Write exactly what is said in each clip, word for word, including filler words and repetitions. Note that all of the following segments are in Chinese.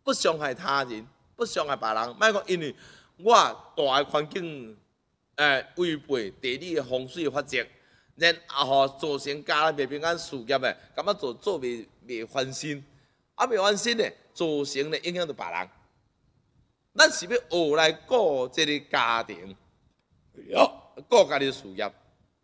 不伤害他人，不伤害别人。莫讲因为我大个环境，诶违背地理的风水的法则，然后造成家人袂平安事业的，感觉做做袂袂翻身，啊袂翻身的，造成咧影响到别人。咱是要学来顾这个家庭，顾家己事业。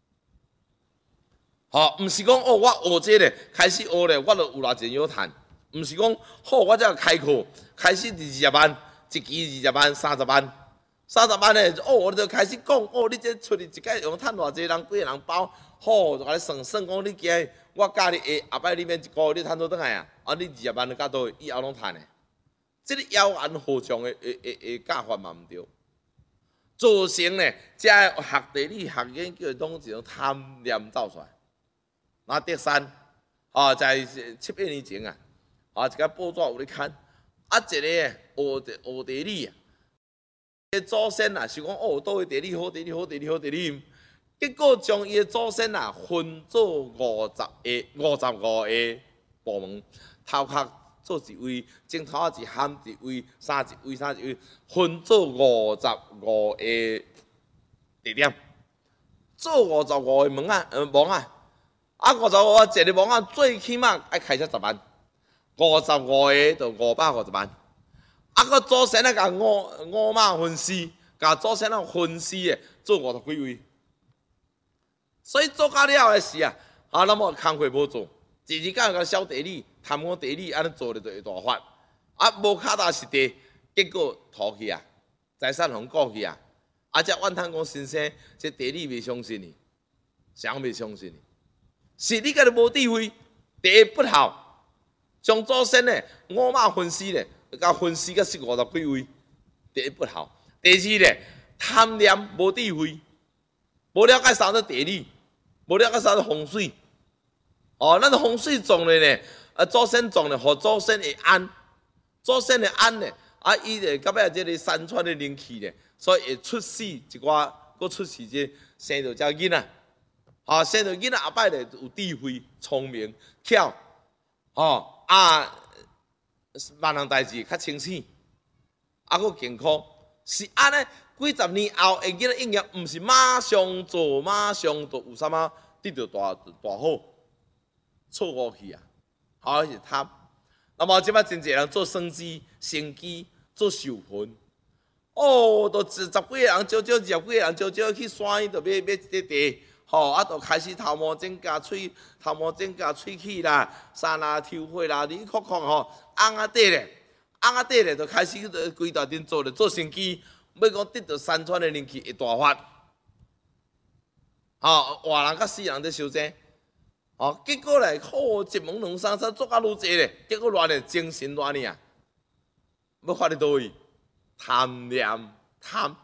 好，毋是讲哦，我学这个开始学咧，我就有偌钱有赚。毋是讲好，我才开课，开始二十万，一期二十万、三十万、三十万咧，哦，我就开始讲，哦，你这出去一届用趁偌济人，几个人包，好，就甲你算算讲，你今我教你下，后摆你免一个月你趁倒转来啊，啊，你二十万就到倒，以后拢趁诶。这个妖言惑众诶诶诶诶教法嘛毋对，造成咧，这学地理、学研究拢一种贪念走出来。那德山，哦，在七八年前啊，啊，一个报纸有咧看，啊，一个学地学地理啊，个祖先啊是讲哦，倒位地理好，地理好，地理好，地理，结果将伊个祖先啊分做五十个、五十五个部门，头壳做一位，镜头仔一喊一位，三一位，三一位，分做五十五个地点，做五十五个门啊，呃，门啊。啊，五十五个一个网啊，最起码爱开出十万，五十五个就五百五十万。啊，个祖先啊，甲五五马分尸，甲祖先啊分尸诶，做五十几位。所以做到了诶是啊，啊，那么工课无做，日日干个小地理，谈讲地理安尼做咧就会大发。啊，无脚踏实地，结果拖去啊，财产互过去啊。啊，只怨叹讲先生，这地理袂相信你，谁袂相信你？是你家己无智慧，第一不孝，将祖先咧五马分尸咧，甲分尸甲四五十几位，第一不孝。第二咧贪念无智慧，无了解啥子地理，无了解啥子风水。哦，咱风水种咧咧，啊祖先种咧，互祖先会安，祖先会安咧，啊伊咧到尾即个山川的灵气咧，所以会出世一寡，佫出世即生到遮囡仔。啊，生到囡仔后摆咧有智慧、聪明、巧，吼啊，万样代志较清醒，啊，佫健康，是安尼。几十年后，会囡仔应验，毋是马上做，马上就有啥物得到大大好，错误去啊，好是贪。那么即摆真侪人做生机、生机、做授魂，哦，都十十几个人，少少二十几个人，少少去山伊就买买一块地。吼、哦，啊，就开始头毛整甲喙，头毛整甲喙齿啦，衫啦、抽血啦，你看看吼，红啊底咧，红啊底咧，就开始规大阵做咧，做生机，要讲得到山川的灵气会大发，吼、哦，活人甲死人在相争，哦，结果咧，好一门两三三做甲愈济咧，结果乱咧精神乱呢啊，要发伫倒位？贪念贪。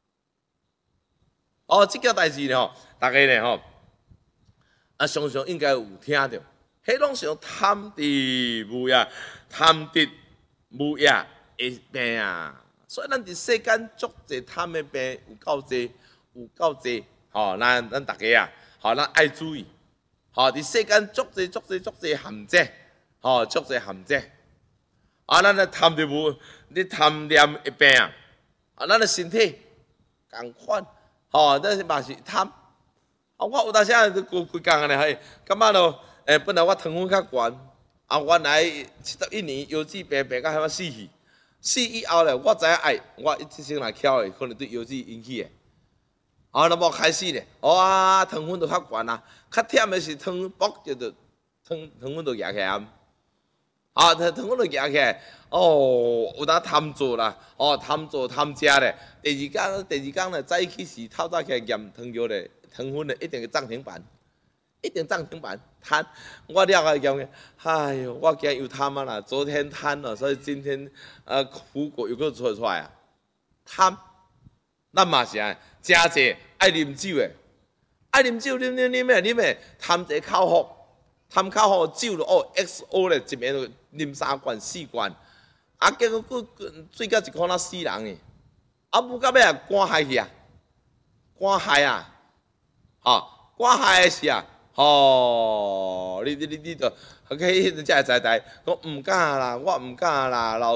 哦，即件代志咧吼，大家咧吼，啊，常常应该有听着，迄拢是贪得无呀，贪得无呀的病啊。所以咱伫世间足侪贪的病有够侪，有够侪。吼，咱咱大家啊，吼，咱爱注意。吼，伫世间足侪足侪足侪陷阱，吼，足侪陷阱。啊，咱咧贪得无，你贪念的病啊，啊，咱的身体共款。吼，这是嘛是贪。啊，我有当时啊，规规工安尼嘿，感觉咯，诶，本来我糖分较悬，啊，原来七十一年腰子病病到遐么死去，死以后咧，我知影哎，我即生来巧的，可能对腰子引起的。啊，那么开始咧，哇，糖分就较悬啊，较忝的是糖薄就就糖糖分就压起来。啊，糖糖分就压起来。哦，有当贪做啦，哦，贪做贪食咧。第二天，第二天咧，早起时透早起来验糖尿咧，糖分咧一定会涨停板，一定涨停板贪。我了解验，哎呦，我今日又贪啊啦，昨天贪了，所以今天呃苦果又搁出出来啊，贪。咱嘛是啊，真济爱啉酒诶，爱啉酒啉啉啉诶啉诶，贪一口福，贪口福酒咯哦 ，X O 咧一暝就啉三罐四罐。啊，结果佫醉到一箍仔死人呢！啊，不到尾啊，赶害去啊，赶害啊，吼，赶害的是啊，吼，你你你你着，迄迄才会知知，讲毋敢啦，我毋敢啦，老。